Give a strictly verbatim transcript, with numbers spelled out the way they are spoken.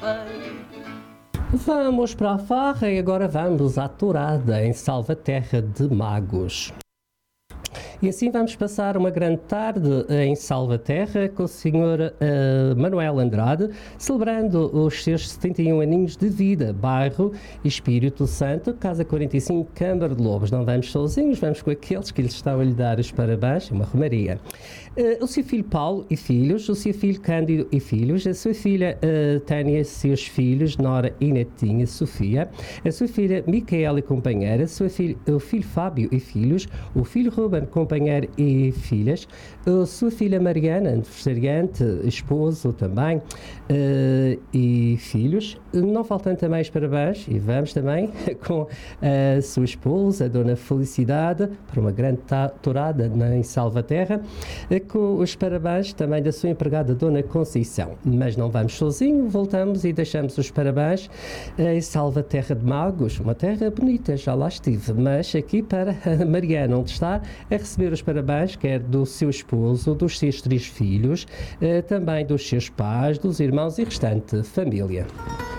Vamos para a farra e agora vamos à tourada em Salvaterra de Magos. E assim vamos passar uma grande tarde em Salvaterra com o senhor uh, Manuel Andrade, celebrando os seus setenta e um aninhos de vida, bairro Espírito Santo, Casa quarenta e cinco, Câmara de Lobos. Não vamos sozinhos, vamos com aqueles que lhes estão a lhe dar os parabéns, uma romaria. Uh, o seu filho Paulo e filhos, o seu filho Cândido e filhos, a sua filha uh, Tânia, seus filhos, Nora e Netinha, Sofia, a sua filha Micaela e companheira, sua filha, o filho Fábio e filhos, o filho Ruben, companheiro e filhas, a sua filha Mariana, aniversariante, esposo também, uh, e filhos. Não faltam também os parabéns, e vamos também com a sua esposa, a Dona Felicidade, para uma grande tourada em Salvaterra, com os parabéns também da sua empregada, Dona Conceição. Mas não vamos sozinho, voltamos e deixamos os parabéns em Salvaterra de Magos, uma terra bonita, já lá estive, mas aqui para a Mariana, onde está, a receber os parabéns, quer do seu esposo, dos seus três filhos, também dos seus pais, dos irmãos e restante família.